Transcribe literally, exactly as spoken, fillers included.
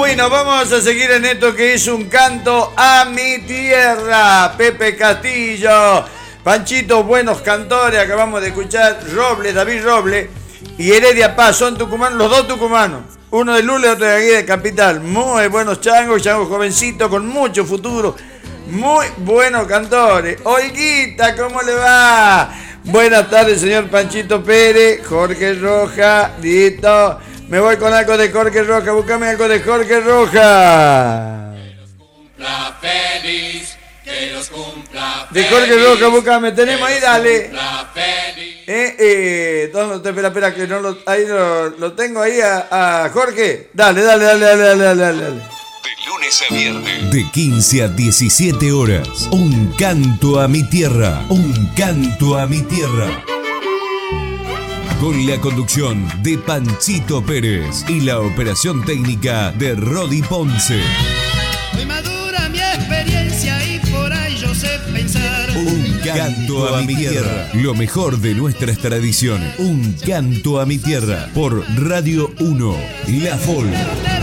Bueno, vamos a seguir en esto que es un canto a mi tierra. Pepe Castillo, Panchito, buenos cantores. Acabamos de escuchar Robles, David Robles y Heredia Paz. Son tucumanos, los dos tucumanos. Uno de Lula y otro de aquí de Capital. Muy buenos changos, changos jovencitos con mucho futuro. Muy buenos cantores. Olguita, ¿cómo le va? Buenas tardes, señor Panchito Pérez, Jorge Roja, listo. Me voy con algo de Jorge Roja, búscame algo de Jorge Roja. Feliz, que los cumpla de Jorge Roja, búscame, tenemos ahí, dale. Eh, eh, no, espera, espera, que no lo, ahí lo, lo tengo ahí a, a Jorge. Dale, dale, dale, dale, dale, dale, dale. De lunes a viernes. De quince a diecisiete horas. Un canto a mi tierra. Un canto a mi tierra. Con la conducción de Panchito Pérez y la operación técnica de Rodi Ponce. Hoy madura mi experiencia y por ahí yo sé pensar. Un canto a mi tierra. Lo mejor de nuestras tradiciones. Un canto a mi tierra. Por Radio uno. La Folk.